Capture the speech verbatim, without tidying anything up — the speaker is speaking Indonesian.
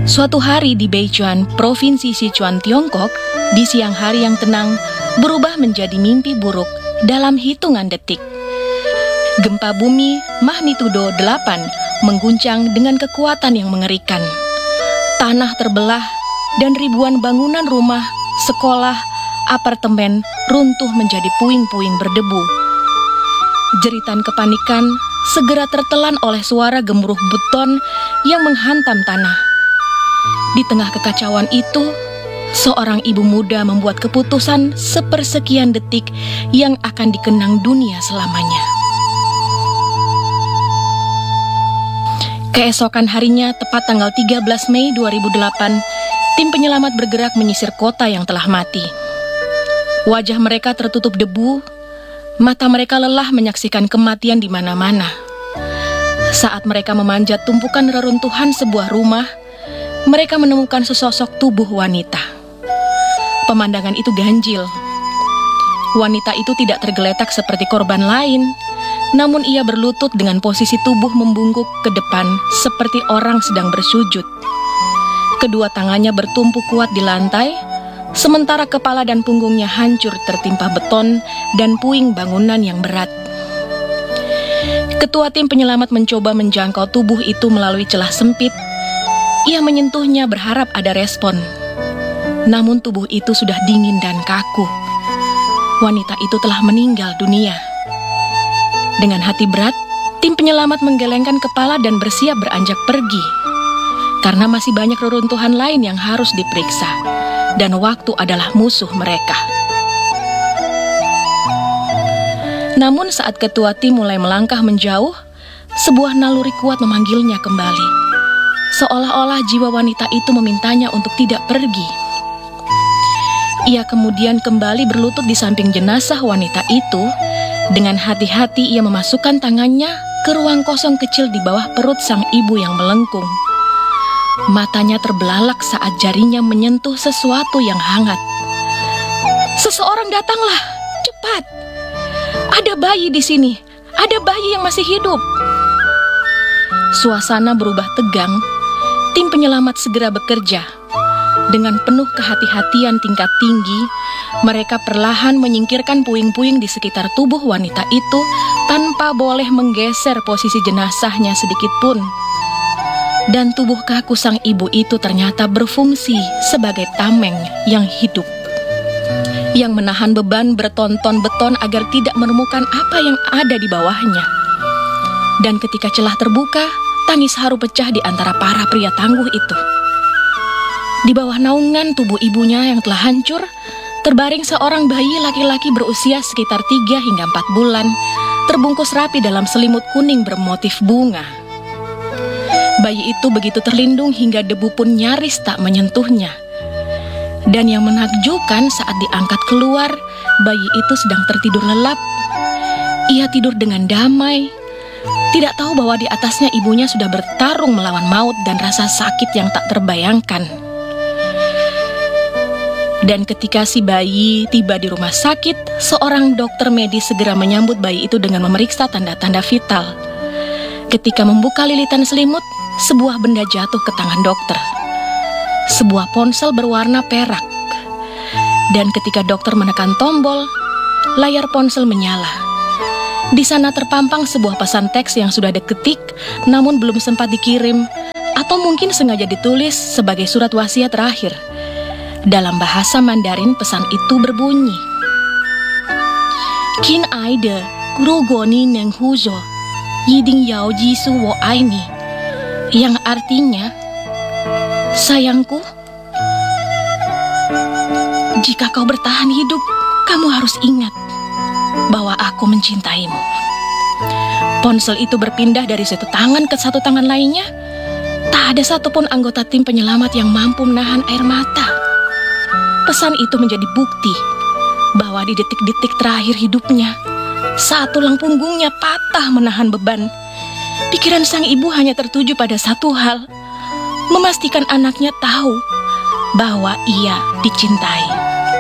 Suatu hari di Beichuan, Provinsi Sichuan, Tiongkok, di siang hari yang tenang, berubah menjadi mimpi buruk dalam hitungan detik. Gempa bumi magnitudo delapan mengguncang dengan kekuatan yang mengerikan. Tanah terbelah dan ribuan bangunan rumah, sekolah, apartemen runtuh menjadi puing-puing berdebu. Jeritan kepanikan segera tertelan oleh suara gemuruh beton yang menghantam tanah. Di tengah kekacauan itu, seorang ibu muda membuat keputusan sepersekian detik yang akan dikenang dunia selamanya. Keesokan harinya, tepat tanggal tiga belas Mei dua ribu delapan, tim penyelamat bergerak menyisir kota yang telah mati. Wajah mereka tertutup debu, mata mereka lelah menyaksikan kematian di mana-mana. Saat mereka memanjat tumpukan reruntuhan sebuah rumah, mereka menemukan sesosok tubuh wanita. Pemandangan itu ganjil. Wanita itu tidak tergeletak seperti korban lain, namun ia berlutut dengan posisi tubuh membungkuk ke depan seperti orang sedang bersujud. Kedua tangannya bertumpu kuat di lantai, sementara kepala dan punggungnya hancur tertimpa beton dan puing bangunan yang berat. Ketua tim penyelamat mencoba menjangkau tubuh itu melalui celah sempit. Ia menyentuhnya berharap ada respon. Namun tubuh itu sudah dingin dan kaku. Wanita itu telah meninggal dunia. Dengan hati berat, tim penyelamat menggelengkan kepala dan bersiap beranjak pergi. Karena masih banyak reruntuhan lain yang harus diperiksa, dan waktu adalah musuh mereka. Namun saat ketua tim mulai melangkah menjauh, sebuah naluri kuat memanggilnya kembali. Seolah-olah jiwa wanita itu memintanya untuk tidak pergi. Ia kemudian kembali berlutut di samping jenazah wanita itu. Dengan hati-hati ia memasukkan tangannya ke ruang kosong kecil di bawah perut sang ibu yang melengkung. Matanya terbelalak saat jarinya menyentuh sesuatu yang hangat. "Seseorang datanglah, cepat! Ada bayi di sini, ada bayi yang masih hidup." Suasana berubah tegang. Tim penyelamat segera bekerja. Dengan penuh kehati-hatian tingkat tinggi, mereka perlahan menyingkirkan puing-puing di sekitar tubuh wanita itu tanpa boleh menggeser posisi jenazahnya sedikit pun. Dan tubuh kaku sang ibu itu ternyata berfungsi sebagai tameng yang hidup, yang menahan beban berton-ton beton agar tidak menemukan apa yang ada di bawahnya. Dan ketika celah terbuka, tangis haru pecah di antara para pria tangguh itu. Di bawah naungan tubuh ibunya yang telah hancur, terbaring seorang bayi laki-laki berusia sekitar tiga hingga empat bulan, terbungkus rapi dalam selimut kuning bermotif bunga. Bayi itu begitu terlindung hingga debu pun nyaris tak menyentuhnya. Dan yang menakjubkan saat diangkat keluar, bayi itu sedang tertidur lelap. Ia tidur dengan damai, tidak tahu bahwa di atasnya ibunya sudah bertarung melawan maut dan rasa sakit yang tak terbayangkan. Dan ketika si bayi tiba di rumah sakit, seorang dokter medis segera menyambut bayi itu dengan memeriksa tanda-tanda vital. Ketika membuka lilitan selimut, sebuah benda jatuh ke tangan dokter. Sebuah ponsel berwarna perak. Dan ketika dokter menekan tombol, layar ponsel menyala. Di sana terpampang sebuah pesan teks yang sudah diketik, namun belum sempat dikirim, atau mungkin sengaja ditulis sebagai surat wasiat terakhir. Dalam bahasa Mandarin, pesan itu berbunyi, "Kin ai de ru guo ni neng huzo, yiding yao jisu wo ai ni." Yang artinya, "Sayangku, jika kau bertahan hidup, kamu harus ingat bahwa aku mencintaimu." Ponsel itu berpindah dari satu tangan ke satu tangan lainnya. Tak ada satupun anggota tim penyelamat yang mampu menahan air mata. Pesan itu menjadi bukti bahwa di detik-detik terakhir hidupnya, saat tulang punggungnya patah menahan beban, pikiran sang ibu hanya tertuju pada satu hal, memastikan anaknya tahu bahwa ia dicintai.